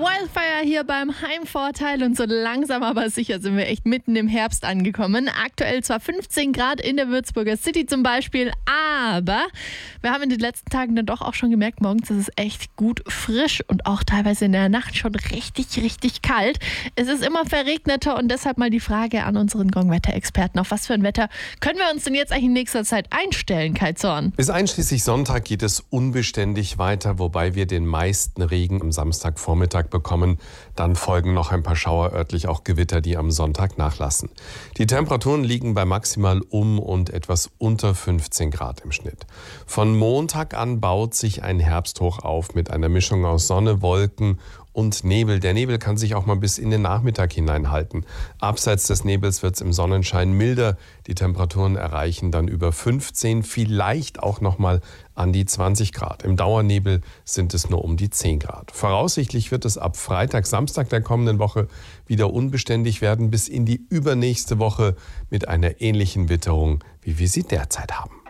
Wildfire hier beim Heimvorteil und so langsam aber sicher sind wir echt mitten im Herbst angekommen. Aktuell zwar 15 Grad in der Würzburger City zum Beispiel, aber wir haben in den letzten Tagen dann doch auch schon gemerkt, morgens ist es echt gut frisch und auch teilweise in der Nacht schon richtig, richtig kalt. Es ist immer verregneter und deshalb mal die Frage an unseren Gong-Wetter-Experten, auf was für ein Wetter können wir uns denn jetzt eigentlich in nächster Zeit einstellen, Kai Zorn? Bis einschließlich Sonntag geht es unbeständig weiter, wobei wir den meisten Regen am Samstagvormittag bekommen. Dann folgen noch ein paar Schauer, örtlich auch Gewitter, die am Sonntag nachlassen. Die Temperaturen liegen bei maximal um und etwas unter 15 Grad im Schnitt. Von Montag an baut sich ein Herbsthoch auf mit einer Mischung aus Sonne, Wolken und Nebel. Der Nebel kann sich auch mal bis in den Nachmittag hineinhalten. Abseits des Nebels wird es im Sonnenschein milder. Die Temperaturen erreichen dann über 15, vielleicht auch noch mal an die 20 Grad. Im Dauernebel sind es nur um die 10 Grad. Voraussichtlich wird es ab Freitag, Samstag der kommenden Woche wieder unbeständig werden, bis in die übernächste Woche mit einer ähnlichen Witterung, wie wir sie derzeit haben.